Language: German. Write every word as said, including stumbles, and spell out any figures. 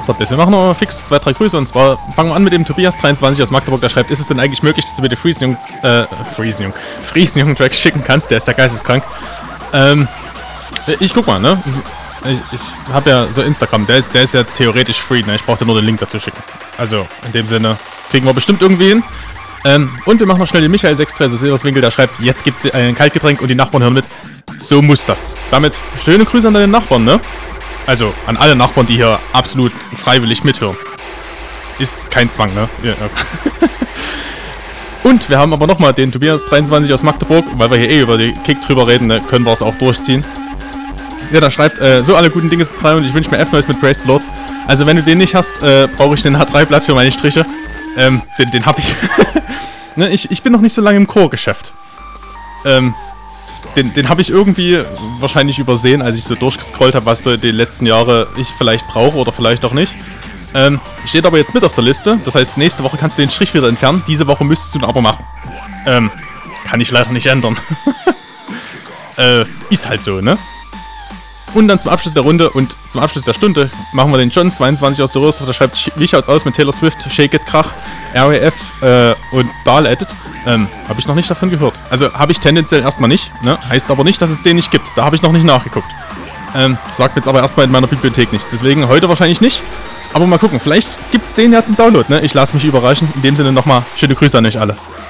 So, wir machen noch fix zwei, drei Grüße und zwar fangen wir an mit dem Tobias dreiundzwanzig aus Magdeburg, der schreibt, ist es denn eigentlich möglich, dass du mir den Friesenjung, äh, Friesenjung, Friesenjung-Track schicken kannst, der ist ja geisteskrank. Ähm, ich guck mal, ne? Ich, ich habe ja so Instagram, der ist, der ist ja theoretisch free, ne? Ich brauchte nur den Link dazu schicken. Also, in dem Sinne, kriegen wir bestimmt irgendwie hin. Ähm, und wir machen noch schnell den Michael sechs drei, so aus Winkel, der schreibt, jetzt gibt's ein Kaltgetränk und die Nachbarn hören mit. So muss das. Damit schöne Grüße an deine Nachbarn, ne? Also, an alle Nachbarn, die hier absolut freiwillig mithören. Ist kein Zwang, ne? Ja, ja. Und wir haben aber nochmal den Tobias dreiundzwanzig aus Magdeburg, weil wir hier eh über die Kick drüber reden, ne, können wir es auch durchziehen. Ja, da schreibt, äh, so alle guten Dinge sind drei und ich wünsche mir F-Neues mit Praise the Lord. Also, wenn du den nicht hast, äh, brauche ich den H drei Blatt für meine Striche. Ähm, den, den hab ich. Ne, ich. Ich bin noch nicht so lange im Chorgeschäft. Ähm, Den, den habe ich irgendwie wahrscheinlich übersehen, als ich so durchgescrollt habe, was so die letzten Jahre ich vielleicht brauche oder vielleicht auch nicht. Ähm, steht aber jetzt mit auf der Liste. Das heißt, nächste Woche kannst du den Strich wieder entfernen. Diese Woche müsstest du ihn aber machen. Ähm, kann ich leider nicht ändern. äh, ist halt so, ne? Und dann zum Abschluss der Runde und zum Abschluss der Stunde machen wir den John zweiundzwanzig aus der Röhrsdorf. Der schreibt, wie schaut's aus mit Taylor Swift, Shake It, Krach, R A F äh, und Dahl Edit. Ähm, habe ich noch nicht davon gehört. Also habe ich tendenziell erstmal nicht, ne? Heißt aber nicht, dass es den nicht gibt. Da habe ich noch nicht nachgeguckt. Ähm, sagt mir jetzt aber erstmal in meiner Bibliothek nichts. Deswegen heute wahrscheinlich nicht. Aber mal gucken, vielleicht gibt es den ja zum Download, ne? Ich lasse mich überraschen. In dem Sinne nochmal schöne Grüße an euch alle.